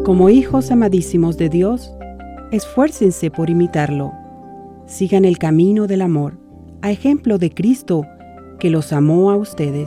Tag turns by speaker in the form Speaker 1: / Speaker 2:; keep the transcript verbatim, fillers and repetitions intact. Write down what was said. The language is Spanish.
Speaker 1: Como hijos amadísimos de Dios, esfuércense por imitarlo. Sigan el camino del amor, a ejemplo de Cristo, que los amó a ustedes.